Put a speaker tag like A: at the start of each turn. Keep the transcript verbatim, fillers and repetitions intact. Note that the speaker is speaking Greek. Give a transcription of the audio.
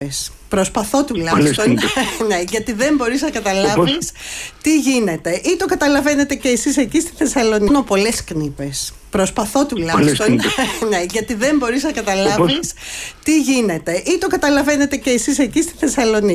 A: Προσπαθώ τουλάχιστον, ναι, γιατί δεν μπορείς να καταλάβεις τι γίνεται. Ή το καταλαβαίνετε και εσείς εκεί στη Θεσσαλονίκη. Μόνο πολλές κνήπες. Προσπαθώ τουλάχιστον, ναι, γιατί δεν μπορείς να καταλάβεις τι γίνεται. Ή το καταλαβαίνετε και εσείς εκεί στη Θεσσαλονίκη.